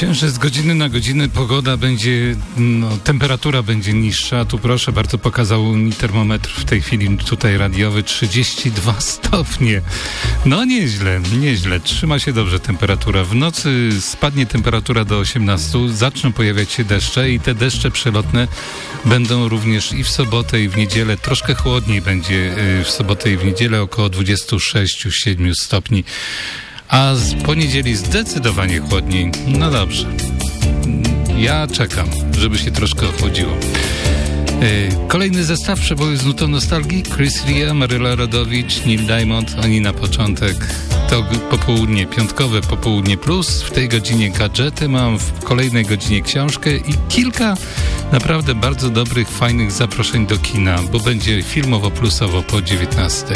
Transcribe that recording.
Myślę, że z godziny na godzinę pogoda będzie, temperatura będzie niższa. Tu proszę bardzo, pokazał mi termometr w tej chwili tutaj radiowy 32 stopnie. No nieźle. Trzyma się dobrze temperatura. W nocy spadnie temperatura do 18, zaczną pojawiać się deszcze i te deszcze przelotne będą również i w sobotę, i w niedzielę. Troszkę chłodniej będzie w sobotę i w niedzielę, około 26-27 stopni. A z poniedzieli zdecydowanie chłodniej. No dobrze. Ja czekam, żeby się troszkę ochłodziło. Kolejny zestaw przeboju z nutą nostalgii. Chris Rea, Maryla Rodowicz, Neil Diamond. Oni na początek. To popołudnie, piątkowe popołudnie plus. W tej godzinie gadżety mam, w kolejnej godzinie książkę i kilka naprawdę bardzo dobrych, fajnych zaproszeń do kina, bo będzie filmowo plusowo po 19.